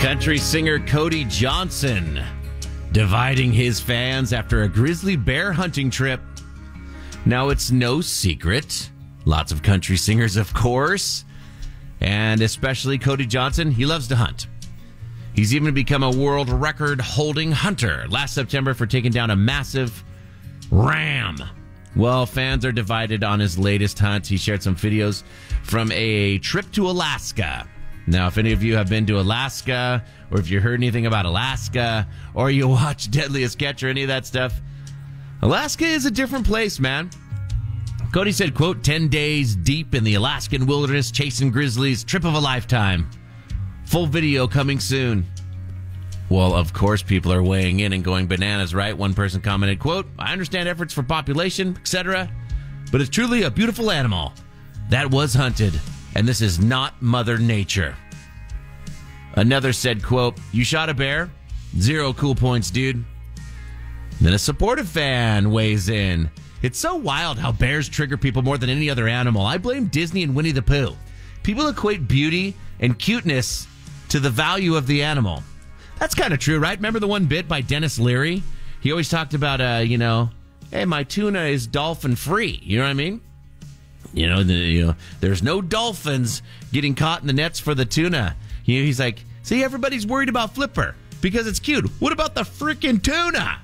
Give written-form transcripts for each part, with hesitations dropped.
Country singer Cody Johnson dividing his fans after a grizzly bear hunting trip. Now, it's no secret. Lots of country singers, of course, and especially Cody Johnson, he loves to hunt. He's even become a world record-holding hunter last September for taking down a massive ram. Well, fans are divided on his latest hunt. He shared some videos from a trip to Alaska. Now, if any of you have been to Alaska, or if you heard anything about Alaska, or you watch Deadliest Catch or any of that stuff, Alaska is a different place, man. Cody said, quote, 10 days deep in the Alaskan wilderness chasing grizzlies, trip of a lifetime. Full video coming soon. Well, of course, people are weighing in and going bananas, right? One person commented, quote, I understand efforts for population, etc., but it's truly a beautiful animal that was hunted, and this is not Mother Nature. Another said, quote, you shot a bear? 0 cool points, dude. Then a supportive fan weighs in. It's so wild how bears trigger people more than any other animal. I blame Disney and Winnie the Pooh. People equate beauty and cuteness to the value of the animal. That's kind of true, right? Remember the one bit by Dennis Leary? He always talked about, hey, my tuna is dolphin free. You know what I mean? There's no dolphins getting caught in the nets for the tuna. He's like, see, everybody's worried about Flipper because it's cute. What about the freaking tuna?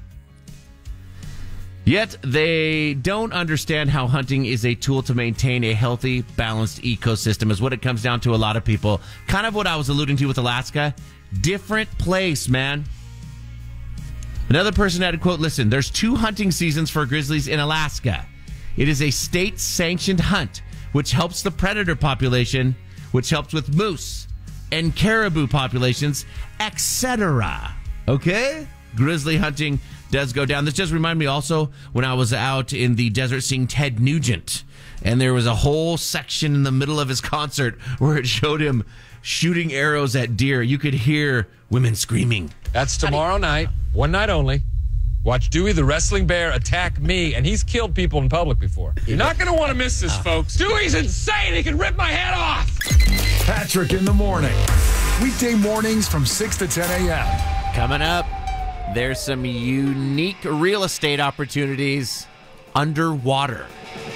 Yet they don't understand how hunting is a tool to maintain a healthy, balanced ecosystem is what it comes down to a lot of people. Kind of what I was alluding to with Alaska. Different place, man. Another person added, quote, listen, there's 2 hunting seasons for grizzlies in Alaska. It is a state-sanctioned hunt, which helps the predator population, which helps with moose and caribou populations, etc. Okay? Grizzly hunting does go down. This does remind me also when I was out in the desert seeing Ted Nugent, and there was a whole section in the middle of his concert where it showed him shooting arrows at deer. You could hear women screaming. That's tomorrow night, one night only. Watch Dewey the wrestling bear attack me, and he's killed people in public before. You're not going to want to miss this, folks. Dewey's insane. He can rip my head off. Patrick in the morning. Weekday mornings from 6 to 10 a.m. Coming up, there's some unique real estate opportunities underwater.